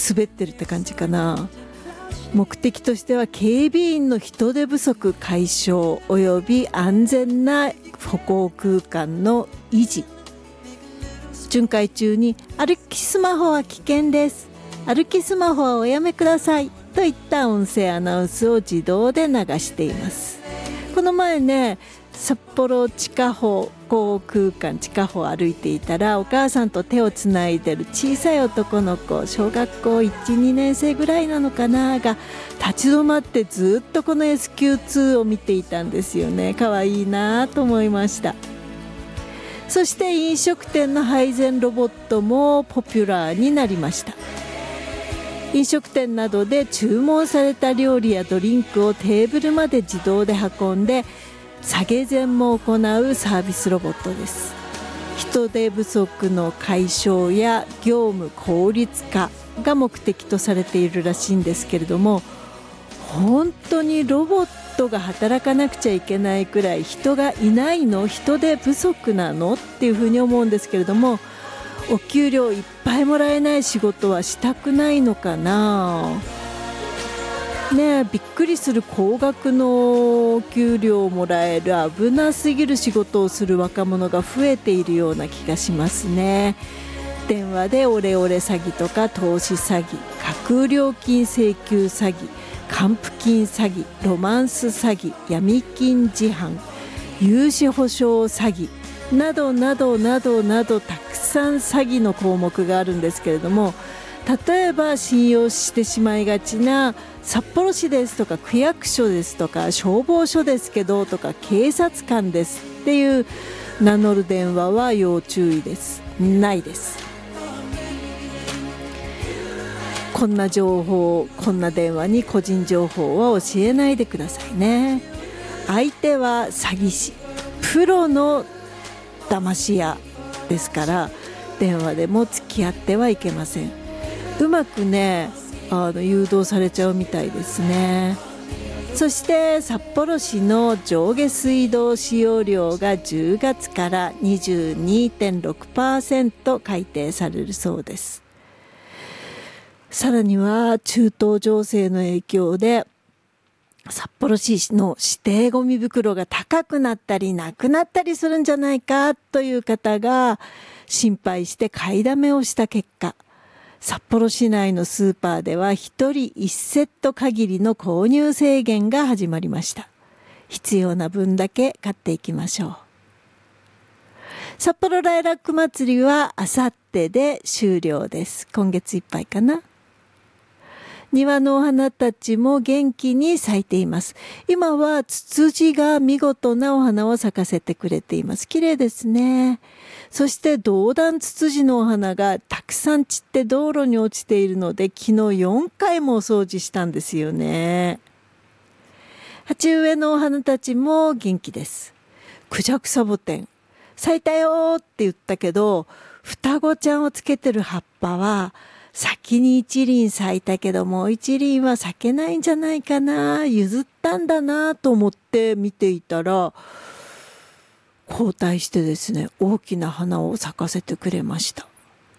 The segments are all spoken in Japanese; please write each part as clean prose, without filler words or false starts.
滑ってるって感じかな。目的としては警備員の人手不足解消および安全な歩行空間の維持。巡回中に歩きスマホは危険です、歩きスマホはおやめくださいといった音声アナウンスを自動で流しています。この前ね、札幌地下歩行空間地下歩を歩いていたら、お母さんと手をつないでる小さい男の子、小学校 1,2 年生ぐらいなのかなが立ち止まってずっとこの SQ2 を見ていたんですよね。可愛いなと思いました。そして飲食店の配膳ロボットもポピュラーになりました。飲食店などで注文された料理やドリンクをテーブルまで自動で運んで下げ膳も行うサービスロボットです。人手不足の解消や業務効率化が目的とされているらしいんですけれども、本当にロボットが働かなくちゃいけないくらい人がいないの？人手不足なの？っていうふうに思うんですけれども、お給料いっぱいもらえない仕事はしたくないのかなね。えびっくりする高額のお給料をもらえる危なすぎる仕事をする若者が増えているような気がしますね。電話でオレオレ詐欺とか投資詐欺、架空料金請求詐欺、還付金詐欺、ロマンス詐欺、闇金自販、融資保証詐欺などなどなどなどたくさん詐欺の項目があるんですけれども、例えば信用してしまいがちな札幌市ですとか区役所ですとか消防署ですけどとか警察官ですっていう名乗る電話は要注意です。ないです。こんな情報、こんな電話に個人情報は教えないでくださいね。相手は詐欺師、プロの騙し屋ですから、電話でも付き合ってはいけません。うまくね、誘導されちゃうみたいですね。そして札幌市の上下水道使用量が10月から 22.6% 改定されるそうです。さらには中東情勢の影響で札幌市の指定ゴミ袋が高くなったりなくなったりするんじゃないかという方が心配して買いだめをした結果、札幌市内のスーパーでは1人1セット限りの購入制限が始まりました。必要な分だけ買っていきましょう。札幌ライラック祭りはあさってで終了です。今月いっぱいかな。庭のお花たちも元気に咲いています。今はツツジが見事なお花を咲かせてくれています。綺麗ですね。そして銅弾ツツジのお花がたくさん散って道路に落ちているので、昨日4回もお掃除したんですよね。鉢植えのお花たちも元気です。クジャクサボテン咲いたよって言ったけど、双子ちゃんをつけてる葉っぱは先に一輪咲いたけどもう一輪は咲けないんじゃないかな、譲ったんだなと思って見ていたら、交代してですね、大きな花を咲かせてくれました。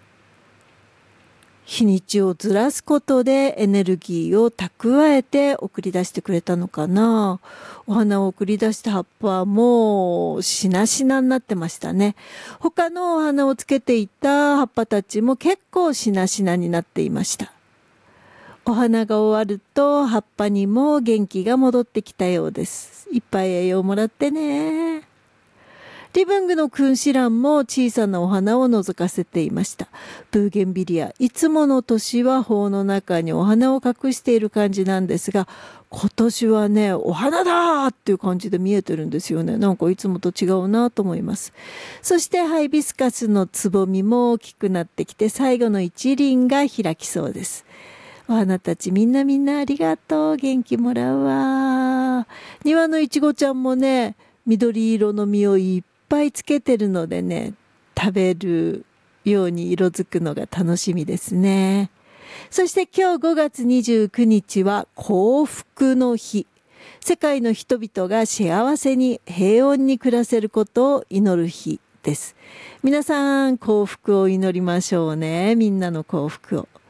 日にちをずらすことでエネルギーを蓄えて送り出してくれたのかな。お花を送り出した葉っぱはもうしなしなになってましたね。他のお花をつけていた葉っぱたちも結構しなしなになっていました。お花が終わると葉っぱにも元気が戻ってきたようです。いっぱい栄養もらってね。リビングの君子蘭も小さなお花を覗かせていました。ブーゲンビリア、いつもの年は苞の中にお花を隠している感じなんですが、今年はね、お花だっていう感じで見えてるんですよね。なんかいつもと違うなと思います。そしてハイビスカスのつぼみも大きくなってきて、最後の一輪が開きそうです。お花たちみんなありがとう。元気もらうわ。庭のいちごちゃんもね、緑色の実をいっぱいつけてるのでね、食べるように色づくのが楽しみですね。そして今日5月29日は幸福の日。世界の人々が幸せに平穏に暮らせることを祈る日です。皆さん幸福を祈りましょうね。みんなの幸福を。